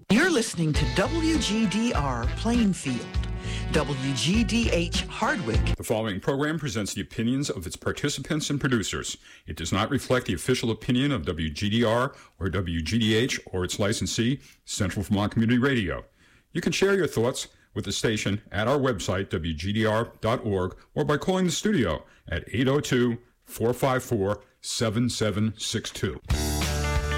You're listening to WGDR Plainfield, WGDH Hardwick. The following program presents the opinions of its participants and producers. It does not reflect the official opinion of WGDR or WGDH or its licensee, Central Vermont Community Radio. You can share your thoughts with the station at our website, WGDR.org, or by calling the studio at 802-454-7762.